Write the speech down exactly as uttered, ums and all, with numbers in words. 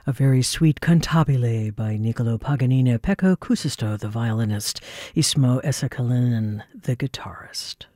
A very sweet cantabile by Niccolo Paganini, Pecco Cusisto, the violinist, Ismo Esakallinen, the guitarist.